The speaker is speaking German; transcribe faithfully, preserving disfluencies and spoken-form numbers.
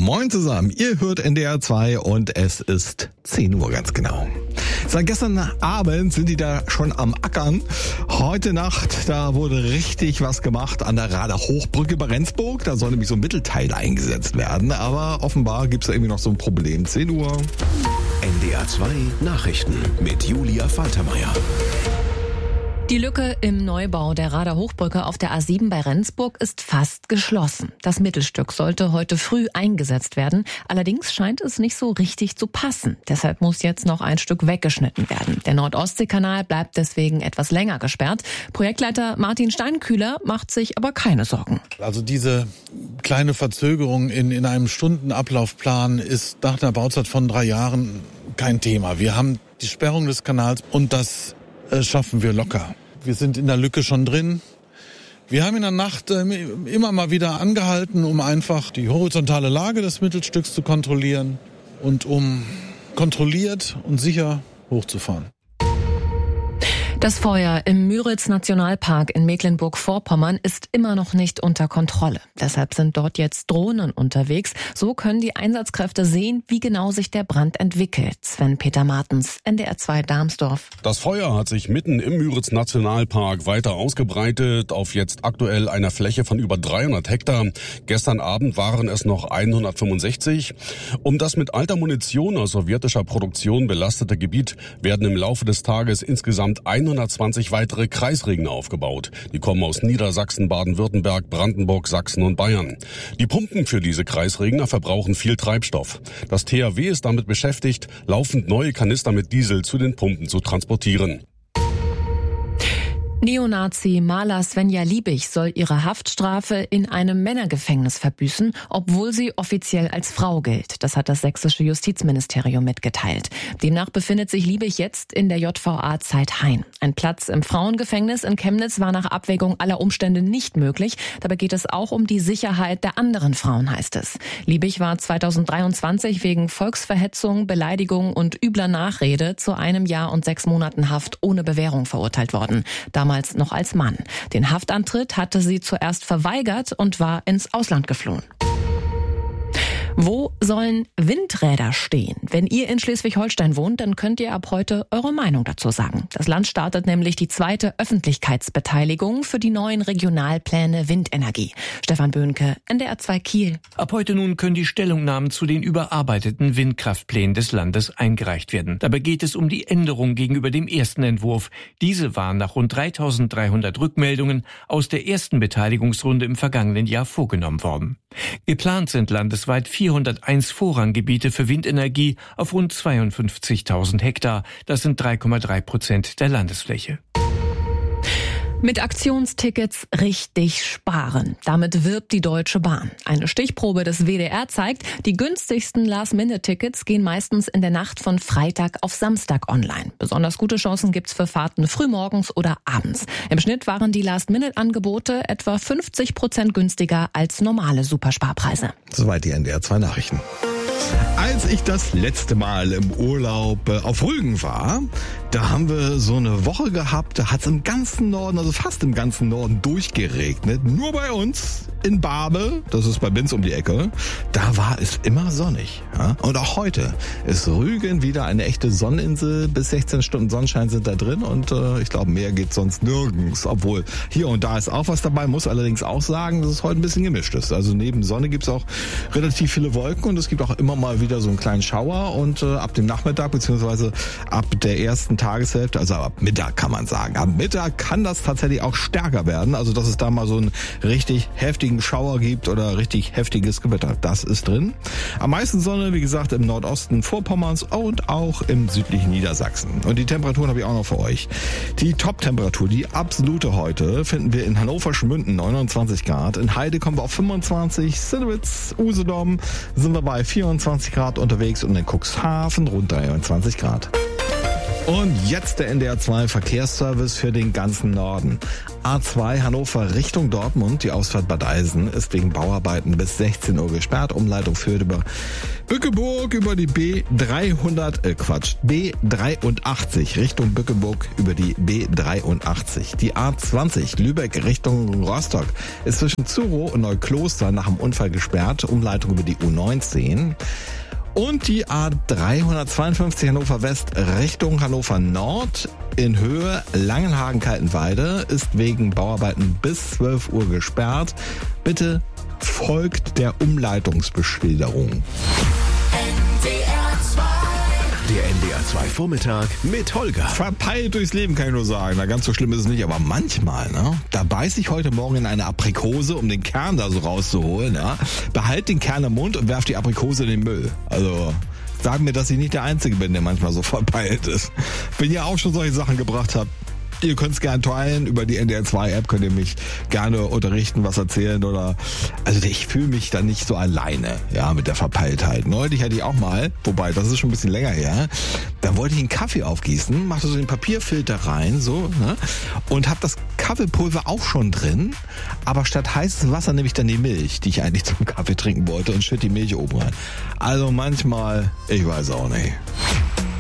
Moin zusammen, ihr hört N D R zwei und es ist zehn Uhr ganz genau. Seit gestern Abend sind die da schon am Ackern. Heute Nacht, da wurde richtig was gemacht an der Rader Hochbrücke bei Rendsburg. Da soll nämlich so ein Mittelteil eingesetzt werden, aber offenbar gibt es da irgendwie noch so ein Problem. zehn Uhr. N D R zwei Nachrichten mit Julia Faltermeier. Die Lücke im Neubau der Rader Hochbrücke auf der A sieben bei Rendsburg ist fast geschlossen. Das Mittelstück sollte heute früh eingesetzt werden. Allerdings scheint es nicht so richtig zu passen. Deshalb muss jetzt noch ein Stück weggeschnitten werden. Der Nord-Ostsee-Kanal bleibt deswegen etwas länger gesperrt. Projektleiter Martin Steinkühler macht sich aber keine Sorgen. Also diese kleine Verzögerung in, in einem Stundenablaufplan ist nach einer Bauzeit von drei Jahren kein Thema. Wir haben die Sperrung des Kanals und das äh, schaffen wir locker. Wir sind in der Lücke schon drin. Wir haben in der Nacht äh, immer mal wieder angehalten, um einfach die horizontale Lage des Mittelstücks zu kontrollieren und um kontrolliert und sicher hochzufahren. Das Feuer im Müritz-Nationalpark in Mecklenburg-Vorpommern ist immer noch nicht unter Kontrolle. Deshalb sind dort jetzt Drohnen unterwegs. So können die Einsatzkräfte sehen, wie genau sich der Brand entwickelt. Sven-Peter Martens, N D R zwei Darmsdorf. Das Feuer hat sich mitten im Müritz-Nationalpark weiter ausgebreitet, auf jetzt aktuell einer Fläche von über dreihundert Hektar. Gestern Abend waren es noch hundertfünfundsechzig. Um das mit alter Munition aus sowjetischer Produktion belastete Gebiet werden im Laufe des Tages insgesamt hundertzwanzig weitere Kreisregner aufgebaut. Die kommen aus Niedersachsen, Baden-Württemberg, Brandenburg, Sachsen und Bayern. Die Pumpen für diese Kreisregner verbrauchen viel Treibstoff. Das T H W ist damit beschäftigt, laufend neue Kanister mit Diesel zu den Pumpen zu transportieren. Neonazi-Maler Svenja Liebig soll ihre Haftstrafe in einem Männergefängnis verbüßen, obwohl sie offiziell als Frau gilt. Das hat das sächsische Justizministerium mitgeteilt. Demnach befindet sich Liebig jetzt in der J V A Zeithain. Ein Platz im Frauengefängnis in Chemnitz war nach Abwägung aller Umstände nicht möglich. Dabei geht es auch um die Sicherheit der anderen Frauen, heißt es. Liebig war zweitausenddreiundzwanzig wegen Volksverhetzung, Beleidigung und übler Nachrede zu einem Jahr und sechs Monaten Haft ohne Bewährung verurteilt worden. Damals noch als Mann. Den Haftantritt hatte sie zuerst verweigert und war ins Ausland geflohen. Wo sollen Windräder stehen? Wenn ihr in Schleswig-Holstein wohnt, dann könnt ihr ab heute eure Meinung dazu sagen. Das Land startet nämlich die zweite Öffentlichkeitsbeteiligung für die neuen Regionalpläne Windenergie. Stefan Böhnke, N D R zwei Kiel. Ab heute nun können die Stellungnahmen zu den überarbeiteten Windkraftplänen des Landes eingereicht werden. Dabei geht es um die Änderung gegenüber dem ersten Entwurf. Diese waren nach rund dreitausenddreihundert Rückmeldungen aus der ersten Beteiligungsrunde im vergangenen Jahr vorgenommen worden. Geplant sind landesweit vierhunderteins Vorranggebiete für Windenergie auf rund zweiundfünfzigtausend Hektar. Das sind drei Komma drei Prozent der Landesfläche. Mit Aktionstickets richtig sparen. Damit wirbt die Deutsche Bahn. Eine Stichprobe des W D R zeigt, die günstigsten Last-Minute-Tickets gehen meistens in der Nacht von Freitag auf Samstag online. Besonders gute Chancen gibt's für Fahrten frühmorgens oder abends. Im Schnitt waren die Last-Minute-Angebote etwa fünfzig Prozent günstiger als normale Supersparpreise. Soweit die N D R zwei Nachrichten. Als ich das letzte Mal im Urlaub auf Rügen war, da haben wir so eine Woche gehabt, da hat es im ganzen Norden, also fast im ganzen Norden durchgeregnet. Nur bei uns in Barbe, das ist bei Binz um die Ecke, da war es immer sonnig. Ja? Und auch heute ist Rügen wieder eine echte Sonneninsel. Bis sechzehn Stunden Sonnenschein sind da drin und äh, ich glaube, mehr geht sonst nirgends. Obwohl hier und da ist auch was dabei, muss allerdings auch sagen, dass es heute ein bisschen gemischt ist. Also neben Sonne gibt es auch relativ viele Wolken und es gibt auch immer mal wieder so einen kleinen Schauer und äh, ab dem Nachmittag beziehungsweise ab der ersten Tageshälfte, also ab Mittag kann man sagen, ab Mittag kann das tatsächlich auch stärker werden, also dass es da mal so einen richtig heftigen Schauer gibt oder richtig heftiges Gewitter, das ist drin. Am meisten Sonne, wie gesagt, im Nordosten Vorpommerns und auch im südlichen Niedersachsen. Und die Temperaturen habe ich auch noch für euch. Die Top-Temperatur, die absolute heute, finden wir in Hannover-Schmünden neunundzwanzig Grad, in Heide kommen wir auf fünfundzwanzig, Sinnewitz, Usedom sind wir bei vierundzwanzig Grad unterwegs und in Cuxhaven rund dreiundzwanzig Grad. Und jetzt der N D R zwei Verkehrsservice für den ganzen Norden. A zwei Hannover Richtung Dortmund, die Ausfahrt Bad Eisen, ist wegen Bauarbeiten bis sechzehn Uhr gesperrt. Umleitung führt über Bückeburg über die B dreihundert, äh Quatsch, B dreiundachtzig Richtung Bückeburg über die B dreiundachtzig. Die A zwanzig Lübeck Richtung Rostock ist zwischen Zurow und Neukloster nach dem Unfall gesperrt. Umleitung über die U neunzehn. Und die A dreihundertzweiundfünfzig Hannover West Richtung Hannover Nord in Höhe Langenhagen-Kaltenweide ist wegen Bauarbeiten bis zwölf Uhr gesperrt. Bitte folgt der Umleitungsbeschilderung. Der N D R zwei Vormittag mit Holger. Verpeilt durchs Leben, kann ich nur sagen. Na, ganz so schlimm ist es nicht, aber manchmal, ne? Da beiß ich heute Morgen in eine Aprikose, um den Kern da so rauszuholen, ja? Behalt den Kern im Mund und werf die Aprikose in den Müll. Also, sag mir, dass ich nicht der Einzige bin, der manchmal so verpeilt ist. Wenn ihr auch schon solche Sachen gebracht habt, ihr könnt es gerne teilen. Über die N D R zwei App könnt ihr mich gerne unterrichten, was erzählen oder... Also ich fühle mich da nicht so alleine, ja, mit der Verpeiltheit. Neulich hatte ich auch mal, wobei, das ist schon ein bisschen länger her, da wollte ich einen Kaffee aufgießen, machte so den Papierfilter rein, so, ne, und hab das Kaffeepulver auch schon drin, aber statt heißes Wasser nehme ich dann die Milch, die ich eigentlich zum Kaffee trinken wollte und schütte die Milch oben rein. Also manchmal, ich weiß auch nicht.